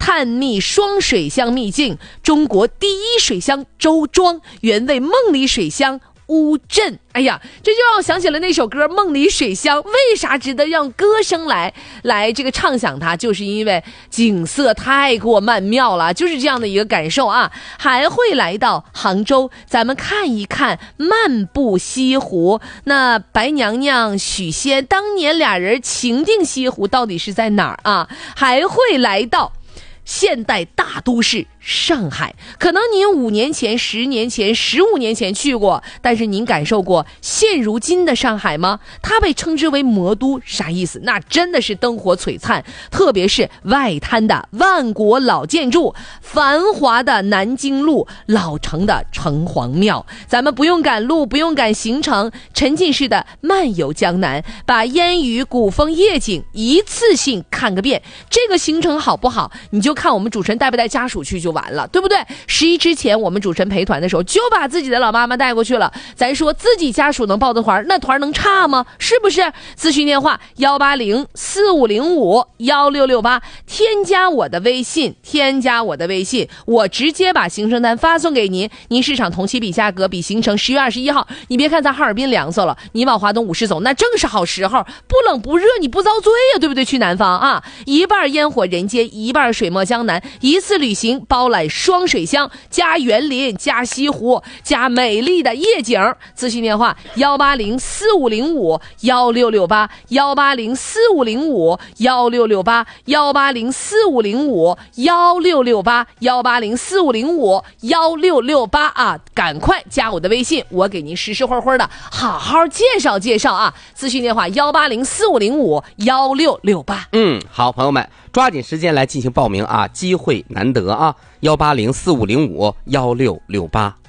探秘双水乡秘境，中国第一水乡周庄，原味梦里水乡乌镇。哎呀，这就让我想起了那首歌《梦里水乡》。为啥值得让歌声来这个唱响它？就是因为景色太过曼妙了，就是这样的一个感受啊。还会来到杭州，咱们看一看漫步西湖。那白娘娘许仙当年俩人情定西湖到底是在哪儿啊？还会来到现代大都市上海，可能您5年前、10年前、15年前去过，但是您感受过现如今的上海吗？它被称之为魔都，啥意思？那真的是灯火璀璨，特别是外滩的万国老建筑，繁华的南京路，老城的城隍庙。咱们不用赶路，不用赶行程，沉浸式的漫游江南，把烟雨古风夜景一次性看个遍。这个行程好不好，你就看我们主持人带不带家属去就完了，对不对？11之前我们主持人陪团的时候就把自己的老妈妈带过去了，咱说自己家属能报的团，那团能差吗？是不是？咨询电话18045051668，添加我的微信，我直接把行程单发送给您。您市场同期比价格比行程10月21号，你别看咱哈尔滨凉死了，你往华东50走那正是好时候，不冷不热，你不遭罪呀，对不对？去南方啊，一半烟火人间，一半水墨江南，一次旅行包揽双水乡加园林加西湖加美丽的夜景。咨询电话18045051668 18045051668 18045051668 18045051668啊！赶快加我的微信，我给您实实惠惠的好好介绍介绍啊！咨询电话18045051668。 好，朋友们抓紧时间来进行报名啊，机会难得啊！18045051668。